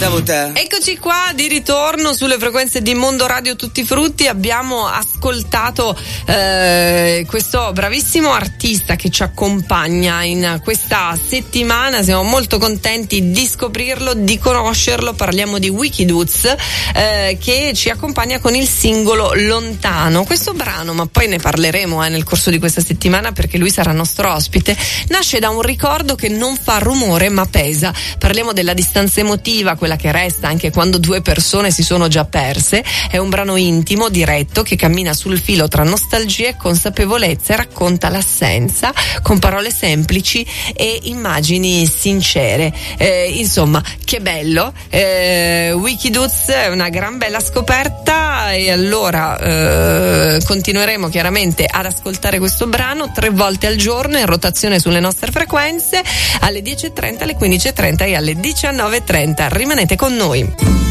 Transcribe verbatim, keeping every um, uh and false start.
aspettavo te. Eccoci qua di ritorno sulle frequenze di Mondo Radio Tutti Frutti. Abbiamo ascoltato eh, questo bravissimo artista che ci accompagna in questa settimana. Siamo molto contenti di scoprirlo, di conoscerlo. Parliamo di Wikiduz eh, che ci accompagna con il singolo Lontano. Questo brano, ma poi ne parleremo eh, nel corso di questa settimana perché lui sarà nostro ospite, nasce da un ricordo che non fa rumore ma pesa. Parliamo della distanza emotiva, quella che resta anche quando due persone si sono già perse. È un brano intimo, diretto, che cammina sul filo tra nostalgia e consapevolezza e racconta l'assenza con parole semplici e immagini sincere. Eh, insomma, che bello. Eh, Wikiduz è una gran bella scoperta e allora eh, continueremo chiaramente ad ascoltare questo brano tre volte al giorno in rotazione sulle nostre frequenze alle dieci e trenta, alle quindici e trenta e alle diciannove e trenta. Rimanete con noi.